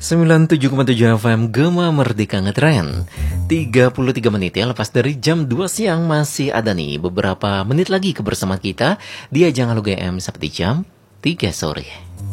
97,7 FM Gema Merdeka Ngetren. 33 menit ya lepas dari jam 2 siang. Masih ada nih beberapa menit lagi kebersamaan kita di ajang Halo GM seperti jam 3 sore.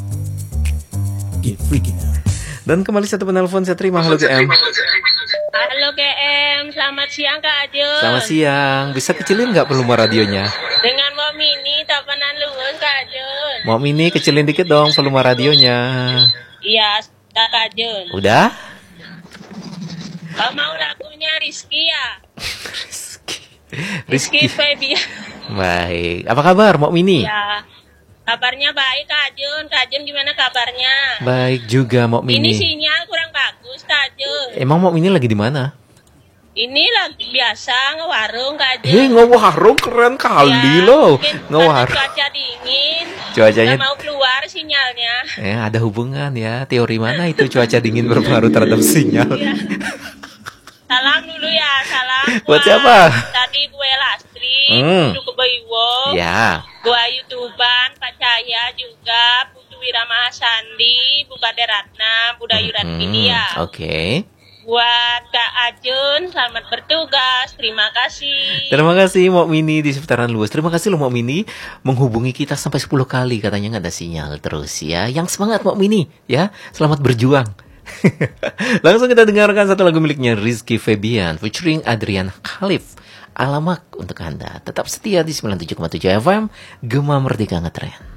Dan kembali satu penelpon saya terima. Halo GM. Halo GM, selamat siang Kak Ajun. Selamat siang. Bisa kecilin nggak volume radionya? Dengan Mbak Mini, tapanan luwes Kak Ajun. Mau Mini kecilin dikit dong volume radionya. Iya, Kak Ajun. Udah? Kau mau lagunya Rizky ya? Rizky Febian. Baik. Apa kabar Mau Mini? Ya, kabarnya baik Kak Ajun. Kak Ajun gimana kabarnya? Baik juga Mau Mini. Ini sinyal kurang bagus Kak Ajun. Emang Mau Mini lagi di mana? Ini lagi biasa ngewarung Kak Ajun. Ngewarung keren kali loh. Ngewarung. Cuaca dingin. Cuacanya Nggak mau keluar sinyalnya. ada hubungan ya. Teori mana itu cuaca dingin berpengaruh terhadap sinyal? Iya. Salam dulu ya, salam Buat siapa? Tadi gue Lastri, Putu Kebaiwo, Ya. gue YouTuban, Pak Cahya juga, Putu Wirama Sandi, Bukade Ratna, Budayu Ratmidia. Oke. Buat Kak Ajun, selamat bertugas, terima kasih. Terima kasih Mok Mini di seputaran luas. Terima kasih loh Mok Mini menghubungi kita sampai 10 kali katanya nggak ada sinyal terus ya. Yang semangat Mok Mini ya. Selamat berjuang. Langsung kita dengarkan satu lagu miliknya Rizky Febian featuring Adrian Khalif. Alamak untuk Anda. Tetap setia di 97,7 FM Gema Merdeka Ngetren.